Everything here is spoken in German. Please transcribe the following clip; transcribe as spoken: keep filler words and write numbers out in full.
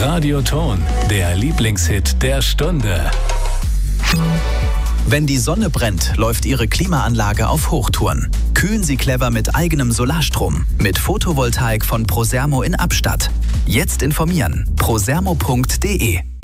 Radioton, der Lieblingshit der Stunde. Wenn die Sonne brennt, läuft Ihre Klimaanlage auf Hochtouren. Kühlen Sie clever mit eigenem Solarstrom. Mit Photovoltaik von Prosermo in Abstatt. Jetzt informieren. prosermo punkt de